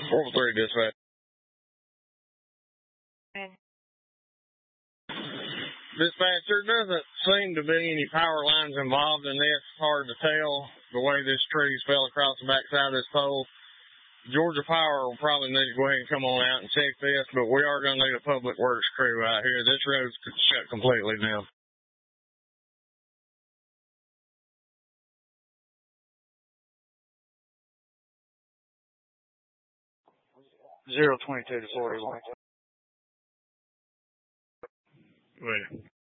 4-3 dispatch. Dispatch, there doesn't seem to be any power lines involved in this. It's hard to tell the way this tree fell across the backside of this pole. Georgia Power will probably need to go ahead and come on out and check this, but we are going to need a public works crew out here. This road's shut completely now. 022 to 41. Wait.